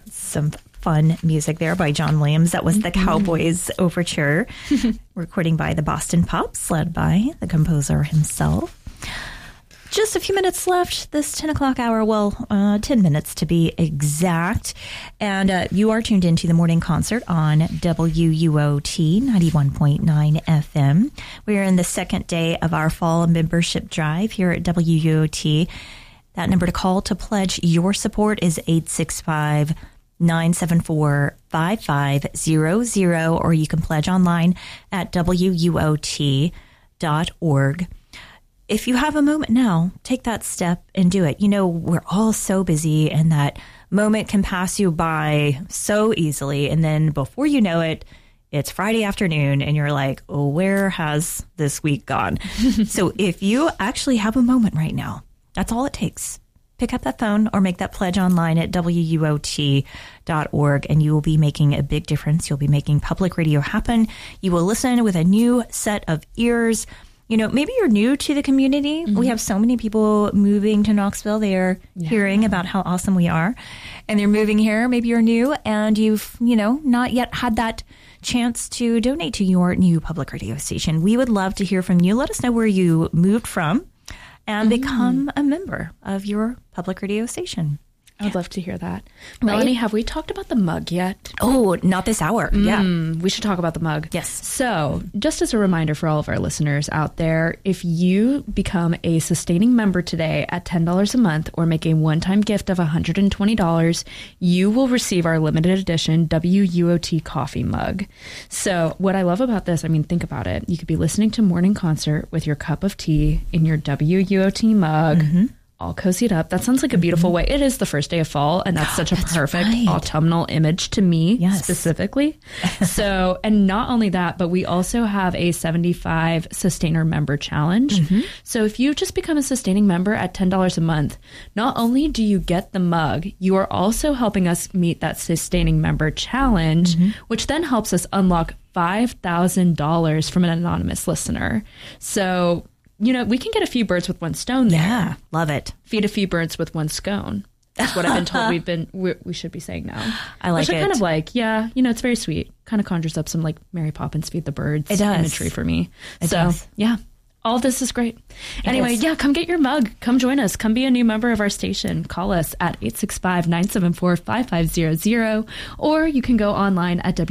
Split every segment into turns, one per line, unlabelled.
Some fun music there by John Williams. That was the Cowboys Overture, recording by the Boston Pops, led by the composer himself. Just a few minutes left this 10 o'clock hour. Well, 10 minutes to be exact. And you are tuned into the morning concert on WUOT 91.9 FM. We are in the second day of our fall membership drive here at WUOT. That number to call to pledge your support is 865-974-5500, or you can pledge online at WUOT.org. If you have a moment now, take that step and do it. You know, we're all so busy, and that moment can pass you by so easily. And then before you know it, it's Friday afternoon and you're like, oh, where has this week gone? So if you actually have a moment right now, that's all it takes. Pick up that phone or make that pledge online at WUOT.org, and you will be making a big difference. You'll be making public radio happen. You will listen with a new set of ears. You know, maybe you're new to the community. We have so many people moving to Knoxville. They're hearing about how awesome we are, and they're moving here. Maybe you're new and you've, not yet had that chance to donate to your new public radio station. We would love to hear from you. Let us know where you moved from and become a member of your public radio station.
I would love to hear that. Melanie, have we talked about the mug yet?
Oh, not this hour. Yeah.
We should talk about the mug.
Yes.
So, just as a reminder for all of our listeners out there, if you become a sustaining member today at $10 a month or make a one-time gift of $120, you will receive our limited edition WUOT coffee mug. So, what I love about this, think about it. You could be listening to morning concert with your cup of tea in your WUOT mug. All cozied up. That sounds like a beautiful way. It is the first day of fall, and that's such a perfect autumnal image to me specifically. So, and not only that, but we also have a 75 Sustainer Member Challenge. So if you just become a sustaining member at $10 a month, not only do you get the mug, you are also helping us meet that Sustaining Member Challenge, which then helps us unlock $5,000 from an anonymous listener. So, we can get a few birds with one stone there.
Yeah, love it.
Feed a few birds with one scone. That's what I've been told we should be saying now.
I like
Which
it.
I kind of like. Yeah, it's very sweet. Kind of conjures up some Mary Poppins feed the birds imagery for me.
It does.
Yeah. All of this is great. Anyway, come get your mug. Come join us. Come be a new member of our station. Call us at 865-974-5500, or you can go online at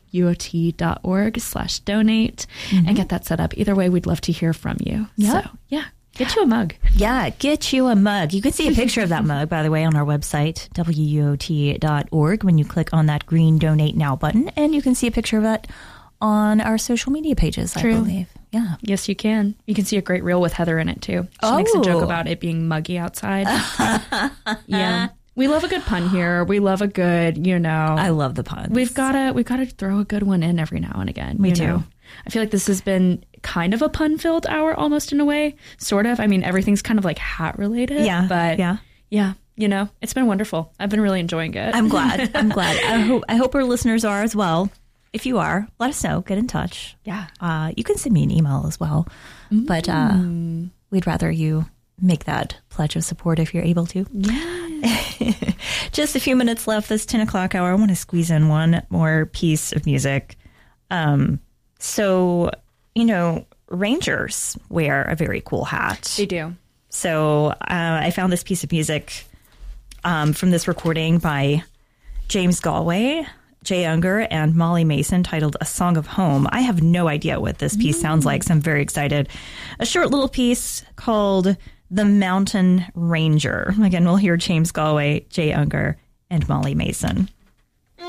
WUOT.org/donate and get that set up. Either way, we'd love to hear from you.
Yeah.
So, get you a mug.
Yeah, get you a mug. You can see a picture of that mug, by the way, on our website, WUOT.org, when you click on that green Donate Now button, and you can see a picture of it on our social media pages, I believe. Yeah.
Yes, you can. You can see a great reel with Heather in it, too. She makes a joke about it being muggy outside. Yeah. We love a good pun here. We love a good,
I love the puns.
We've got to throw a good one in every now and again.
We do.
I feel like this has been kind of a pun-filled hour almost in a way. Sort of. Everything's kind of hat related.
Yeah.
But yeah. It's been wonderful. I've been really enjoying it.
I'm glad. I hope our listeners are as well. If you are, let us know. Get in touch.
Yeah.
You can send me an email as well. But we'd rather you make that pledge of support if you're able to.
Yeah.
Just a few minutes left this 10 o'clock hour. I want to squeeze in one more piece of music. So, Rangers wear a very cool hat.
They do.
So I found this piece of music from this recording by James Galway, Jay Unger, and Molly Mason, titled A Song of Home. I have no idea what this piece sounds like, so I'm very excited. A short little piece called The Mountain Ranger. Again, we'll hear James Galway, Jay Unger, and Molly Mason.